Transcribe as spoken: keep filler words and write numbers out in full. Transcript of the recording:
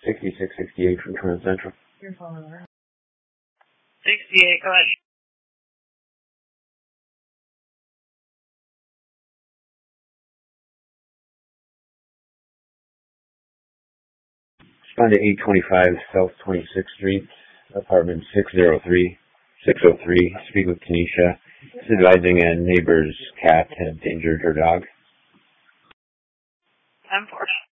sixty-six sixty-eight from Trans Central. sixty-eight, go ahead. Respond to eight twenty-five South twenty-sixth Street, apartment six oh three, six oh three. Speak with Kenesha. It's advising a neighbor's cat had injured her dog. ten four.